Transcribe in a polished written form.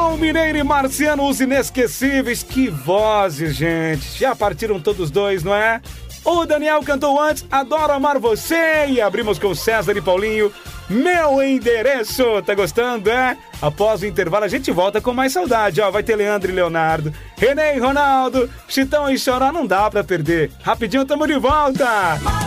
Tom Mineiro e Marciano, os inesquecíveis. Que vozes, gente. Já partiram todos dois, não é? O Daniel cantou antes Adoro Amar Você. E abrimos com César e Paulinho, Meu Endereço. Tá gostando, é? Após o intervalo a gente volta com mais saudade, ó. Vai ter Leandro e Leonardo, René e Ronaldo, Chitão e Choró, não dá pra perder. Rapidinho tamo de volta.